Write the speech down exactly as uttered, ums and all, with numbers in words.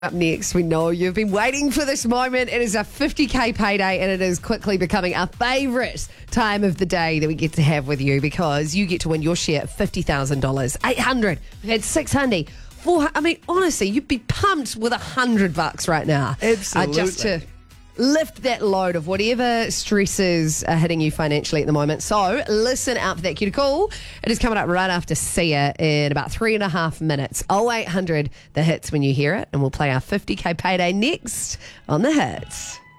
Up next, we know you've been waiting for this moment. It is a fifty K payday and it is quickly becoming our favourite time of the day that we get to have with you because you get to win your share of fifty thousand dollars. eight hundred. We've had six hundred. four hundred. I mean, honestly, you'd be pumped with one hundred bucks right now. Absolutely. Uh, just to lift that load of whatever stresses are hitting you financially at the moment. So listen out for that cue to call. It is coming up right after Sia in about three and a half minutes. oh eight hundred, the hits when you hear it. And we'll play our fifty K payday next on The Hits.